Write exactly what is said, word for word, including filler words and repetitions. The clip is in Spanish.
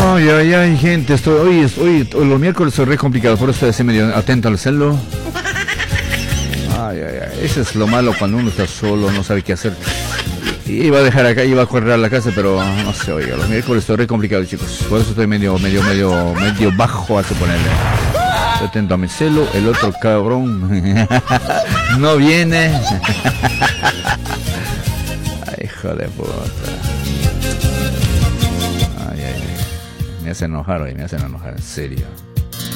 Ay, ay, ay, gente, estoy, hoy, es- hoy, hoy los miércoles son re complicados, por eso estoy así medio atento al celo. Ay, ay, ay, eso es lo malo cuando uno está solo, no sabe qué hacer. I- Iba a dejar acá, iba a correr a la casa, pero no sé, oiga, los miércoles estoy re complicado, chicos. Por eso estoy medio, medio, medio, medio bajo a suponerle. Estoy atento a mi celo, el otro cabrón no viene. Ay, hijo de puta. Ay, ay, ay. Me hacen enojar hoy, me hacen enojar, en serio.